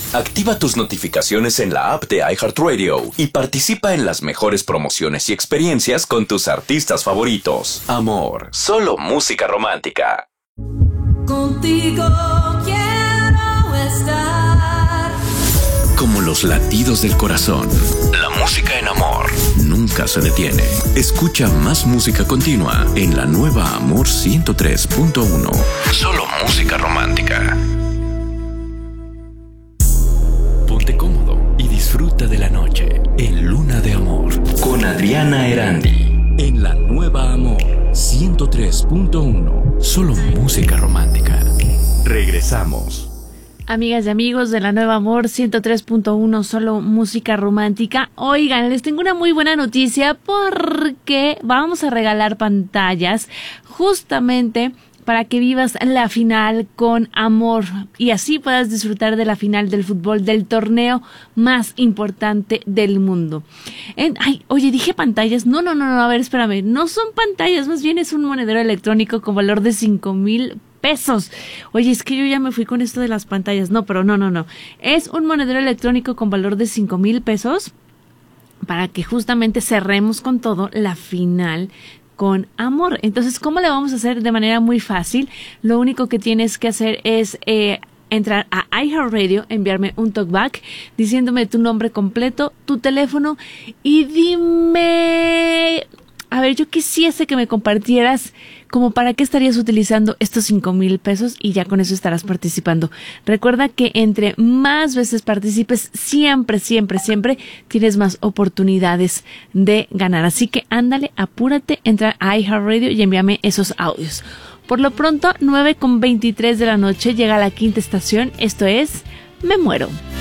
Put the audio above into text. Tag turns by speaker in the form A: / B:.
A: Activa tus notificaciones en la app de iHeartRadio y participa en las mejores promociones y experiencias con tus artistas favoritos. Amor, solo música romántica.
B: Contigo quiero estar.
A: Como los latidos del corazón, la música en amor nunca se detiene. Escucha más música continua en la nueva Amor 103.1. Solo música romántica. Ponte cómodo y disfruta de la noche en Luna de Amor con Adriana Erandi en la nueva Amor 103.1. Solo música romántica. Regresamos.
C: Amigas y amigos de la Nueva Amor 103.1, solo música romántica. Oigan, les tengo una muy buena noticia porque vamos a regalar pantallas justamente para que vivas la final con amor y así puedas disfrutar de la final del fútbol, del torneo más importante del mundo. Oye, dije pantallas. No, a ver, espérame. No son pantallas, más bien es un monedero electrónico con valor de 5,000 pesos. Oye, es que yo ya me fui con esto de las pantallas. No, pero no. Es un monedero electrónico con valor de 5,000 pesos para que justamente cerremos con todo la final con amor. Entonces, ¿cómo le vamos a hacer? De manera muy fácil. Lo único que tienes que hacer es entrar a iHeartRadio, enviarme un talkback diciéndome tu nombre completo, tu teléfono y dime... A ver, yo quisiese que me compartieras como para qué estarías utilizando estos 5,000 pesos y ya con eso estarás participando. Recuerda que entre más veces participes, siempre tienes más oportunidades de ganar. Así que ándale, apúrate, entra a iHeartRadio y envíame esos audios. Por lo pronto, 9:23 de la noche llega la quinta estación. Esto es Me Muero.